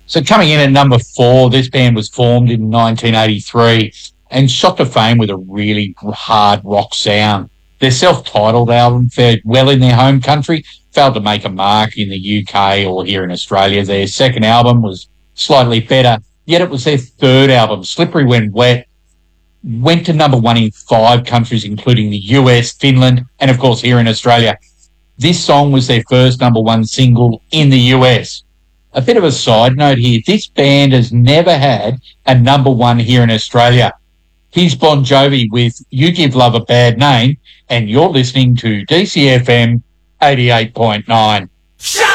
So coming in at number 4, this band was formed in 1983 and shot to fame with a really hard rock sound. Their self-titled album fared well in their home country, failed to make a mark in the UK or here in Australia. Their second album was slightly better, yet it was their third album, Slippery When Wet, went to number 1 in 5 countries, including the US, Finland, and of course here in Australia. This song was their first number 1 single in the US. A bit of a side note here, this band has never had a number 1 here in Australia. Here's Bon Jovi with You Give Love a Bad Name, and you're listening to DCFM 88.9.